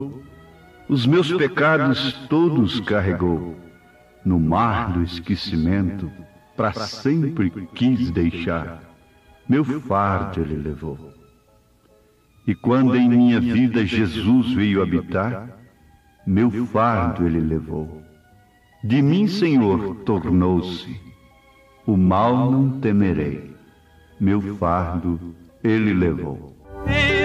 os meus pecados todos carregou, no mar do esquecimento, para sempre quis deixar, meu fardo ele levou. E quando em minha vida Jesus veio habitar, meu fardo ele levou. De mim, Senhor, tornou-se, o mal não temerei, meu fardo ele levou.